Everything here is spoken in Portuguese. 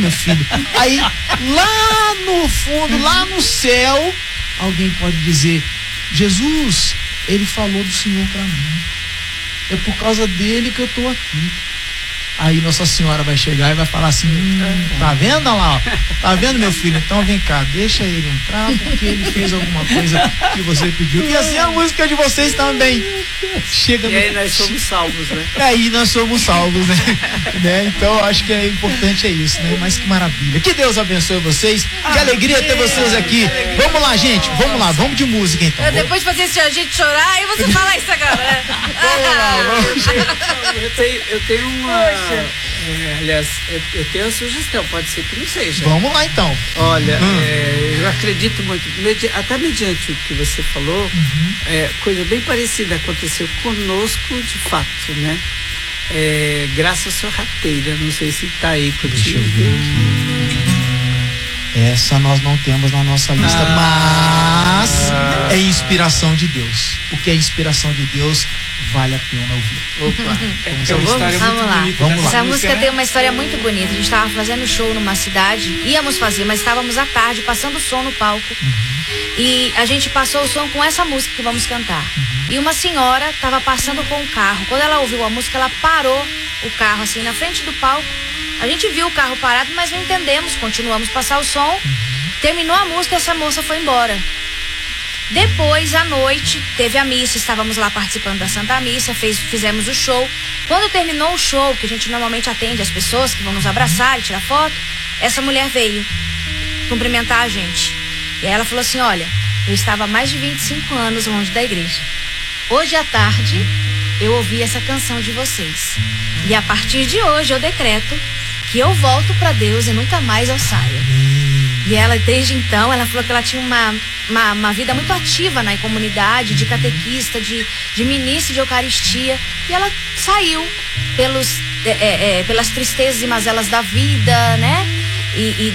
meu filho. Aí, lá no fundo, lá no céu, alguém pode dizer: Jesus, ele falou do Senhor para mim. É por causa dele que eu estou aqui. Aí Nossa Senhora vai chegar e vai falar assim: tá vendo lá, ó? Tá vendo, meu filho? Então vem cá, deixa ele entrar, porque ele fez alguma coisa que você pediu. E assim a música de vocês também chega. E aí nós somos salvos, né? Aí nós somos salvos, né? Então acho que é importante, é isso, né? Mas que maravilha. Que Deus abençoe vocês. Que alegria ter vocês aqui. Vamos lá, gente. Vamos lá, vamos de música então. Depois de fazer a gente chorar, aí você fala isso agora, né? Eu tenho uma. Aliás, eu tenho uma sugestão, pode ser que não seja. Vamos lá então. Olha, eu acredito muito, até mediante o que você falou, coisa bem parecida aconteceu conosco de fato, né? Graça Sorrateira, não sei se está aí contigo. Essa nós não temos na nossa lista, mas é inspiração de Deus. O que é inspiração de Deus vale a pena ouvir. Opa, é uma história muito bonita. Vamos lá. Essa música tem uma história muito bonita. A gente estava fazendo show numa cidade, íamos fazer, mas estávamos à tarde passando o som no palco. E a gente passou o som com essa música que vamos cantar. E uma senhora estava passando com o carro. Quando ela ouviu a música, ela parou o carro assim na frente do palco. A gente viu o carro parado, mas não entendemos. Continuamos a passar o som. Terminou a música e essa moça foi embora. Depois, à noite, teve a missa. Estávamos lá participando da Santa Missa. Fizemos o show. Quando terminou o show, que a gente normalmente atende as pessoas que vão nos abraçar e tirar foto, essa mulher veio cumprimentar a gente. E aí ela falou assim: olha, eu estava há mais de 25 anos longe da igreja. Hoje à tarde, eu ouvi essa canção de vocês. E a partir de hoje, eu decreto que eu volto para Deus e nunca mais eu saio. E ela, desde então, ela falou que ela tinha uma vida muito ativa na comunidade, de catequista, de ministro de Eucaristia. E ela saiu pelas tristezas e mazelas da vida, né? E